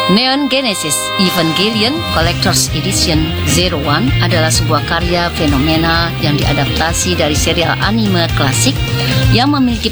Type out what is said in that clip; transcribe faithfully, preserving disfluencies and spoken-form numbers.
Neon Genesis Evangelion Collector's Edition Zero One adalah sebuah karya fenomena yang diadaptasi dari serial anime klasik yang memiliki